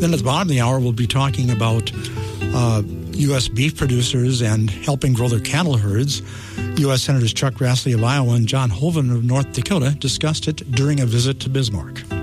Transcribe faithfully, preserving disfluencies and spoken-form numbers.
Then at the bottom of the hour, we'll be talking about uh, U S beef producers and helping grow their cattle herds. U S Senators Chuck Grassley of Iowa and John Hoeven of North Dakota discussed it during a visit to Bismarck.